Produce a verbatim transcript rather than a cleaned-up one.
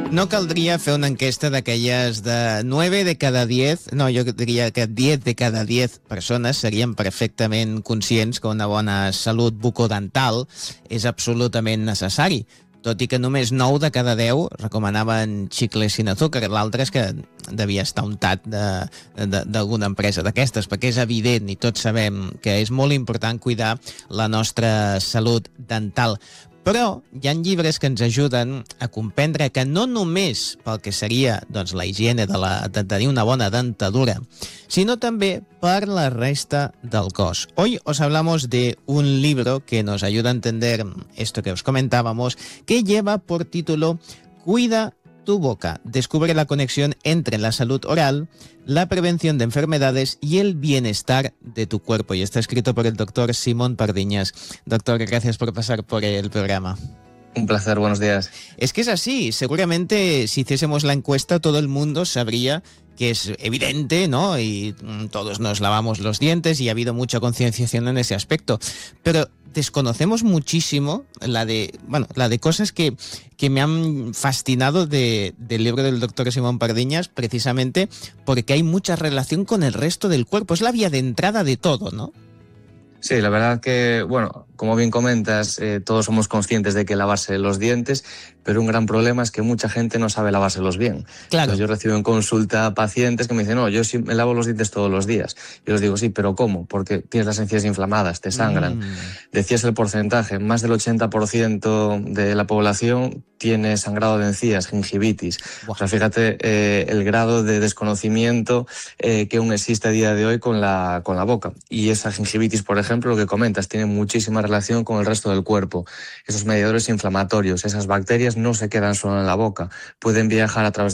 No caldria fer una enquesta d'aquelles de nueve de cada diez, no, jo diria que diez de cada diez persones serien perfectament conscients que una bona salut bucodental és absolutament necessari, tot i que només nou de cada deu recomanaven xicles sin azúcar. L'altre és que devia estar untat d'alguna empresa d'aquestes, perquè és evident i tots sabem que és molt important cuidar la nostra salut dental. Però hi ha llibres que ens ajuden a comprendre que no només pel que seria doncs, la higiene de, la, de tenir una bona dentadura, sino també per la resta del cos. Hoy os hablamos de un libro que nos ayuda a entender esto que os comentábamos, que lleva por título Cuida tu boca. Descubre la conexión entre la salud oral, la prevención de enfermedades y el bienestar de tu cuerpo. Y está escrito por el doctor Simón Pardiñas. Doctor, gracias por pasar por el programa. Un placer, buenos días. Es que es así. Seguramente si hiciésemos la encuesta todo el mundo sabría que es evidente, ¿no? Y todos nos lavamos los dientes y ha habido mucha concienciación en ese aspecto. Pero desconocemos muchísimo la de, bueno, la de cosas que, que me han fascinado de, del libro del doctor Simón Pardiñas, precisamente porque hay mucha relación con el resto del cuerpo. Es la vía de entrada de todo, ¿no? Sí, la verdad que, bueno, como bien comentas, eh, todos somos conscientes de que lavarse los dientes, pero un gran problema es que mucha gente no sabe lavárselos bien. Claro. Entonces, yo recibo en consulta pacientes que me dicen, no, yo sí me lavo los dientes todos los días. Yo les digo, sí, pero ¿cómo? Porque tienes las encías inflamadas, te sangran. Mm. Decías el porcentaje, más del ochenta por ciento de la población tiene sangrado de encías, gingivitis. Wow. O sea, fíjate eh, el grado de desconocimiento eh, que aún existe a día de hoy con la, con la boca. Y esa gingivitis, por ejemplo, lo que comentas, tiene muchísima relación con el resto del cuerpo. Esos mediadores inflamatorios, esas bacterias no se quedan solo en la boca, pueden viajar a través